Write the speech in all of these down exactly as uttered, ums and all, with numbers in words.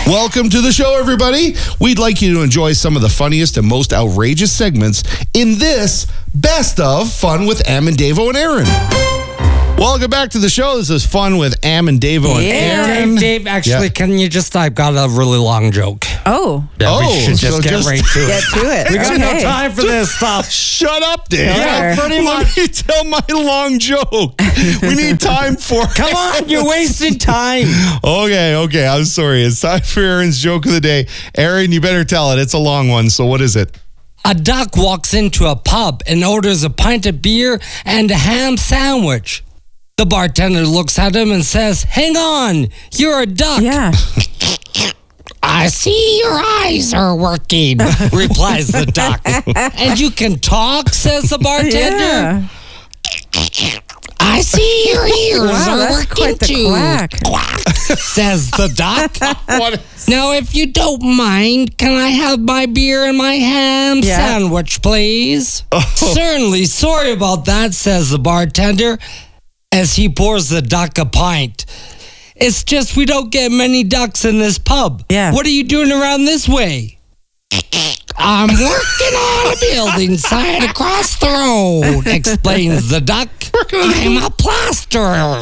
Welcome to the show, everybody. We'd like you to enjoy some of the funniest and most outrageous segments in this Best of Fun with Am and Davo and Aaron. Welcome back to the show. This is Fun with Am and Davo and Yeah. Aaron. Dave, Dave, actually, Yeah. can you just, I've got a really long joke. Oh. Yeah, Oh, we should just so get just- right to Get it. to it. We got Okay. no time for this stuff. Shut up, Dave. Yeah, pretty Let much. me tell my long joke. We need time for it. Come on, you're wasting time. Okay, okay. I'm sorry. It's time for Aaron's joke of the day. Aaron, you better tell it. It's a long one. So what is it? A duck walks into a pub and orders a pint of beer and a ham sandwich. The bartender looks at him and says, "Hang on, you're a duck." Yeah. "I see your eyes are working," replies the duck. "And you can talk," says the bartender. Yeah. "I see your ears Wow, are that's working quite the too," quack. quack, says the duck. What? "Now, if you don't mind, can I have my beer and my ham Yeah. sandwich, please?" "Certainly, sorry about that," says the bartender as he pours the duck a pint. "It's just we don't get many ducks in this pub. Yeah. What are you doing around this way?" "I'm working on a building site across the road," explains the duck. "I'm a plasterer."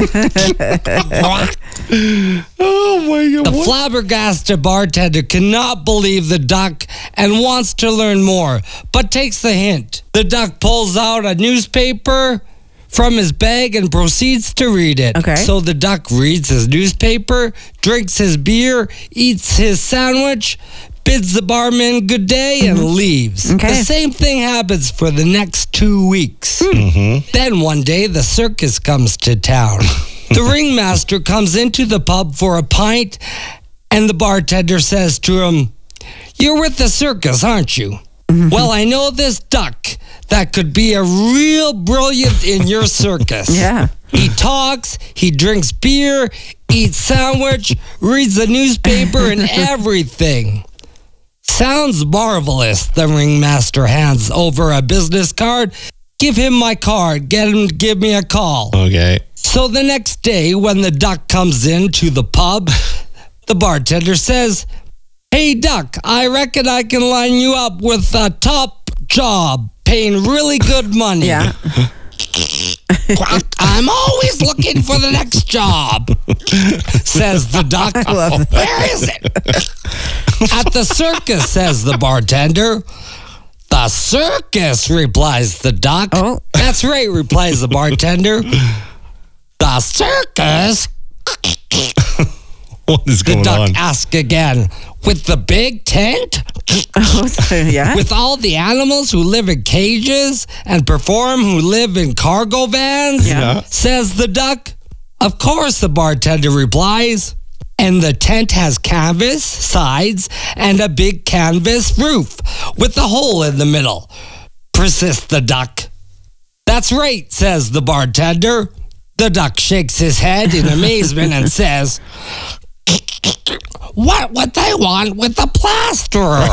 Oh, my God. The What? flabbergasted bartender cannot believe the duck and wants to learn more, but takes the hint. The duck pulls out a newspaper from his bag and proceeds to read it. Okay. So the duck reads his newspaper, drinks his beer, eats his sandwich, bids the barman good day, and leaves. Okay. The same thing happens for the next two weeks. Then one day, the circus comes to town. The ringmaster comes into the pub for a pint, and the bartender says to him, "You're with the circus, aren't you? Well, I know this duck that could be a real brilliant in your circus. Yeah. He talks, he drinks beer, eats sandwich, reads the newspaper, and everything." "Sounds marvelous." The ringmaster hands over a business card. "Give him my card. Get him to give me a call." Okay. So the next day, when the duck comes into the pub, the bartender says, "Hey, duck, I reckon I can line you up with a top job, paying really good money." Yeah. "I'm always looking for the next job," says the duck. love that. "Where is it?" "At the circus," says the bartender. "The circus," replies the duck. Oh. "That's right," replies the bartender. "The circus?" What is The going duck on? asks again. "With the big tent? Oh, so, yeah. With all the animals who live in cages and perform who live in cargo vans?" Yeah. Says the duck. "Of course," the bartender replies. "And the tent has canvas sides and a big canvas roof with a hole in the middle," persists the duck. "That's right," says the bartender. The duck shakes his head in amazement and says, "What would they want with the plasterer?"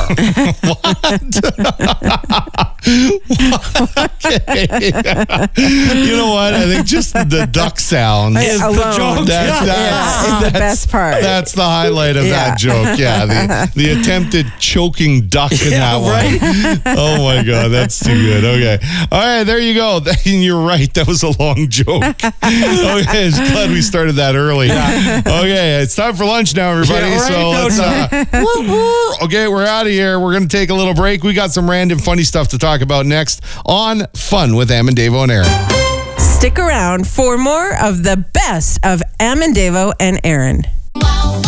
You know what? I think just the duck sound. Is the Alone. joke. That- Yeah. that's- It's the best part. That's the highlight of Yeah. that joke. Yeah, the, the attempted choking duck in Yeah, that one. Oh my God, that's too good. Okay, all right, there you go. And you're right, that was a long joke. Okay, just glad we started that early. Okay, it's time for lunch now, everybody. Yeah, right, so no let's. Uh, okay, we're out of here. We're gonna take a little break. We got some random funny stuff to talk about next on Fun with Am and Davo and Aaron. Stick around for more of the best of Am and Davo and Aaron.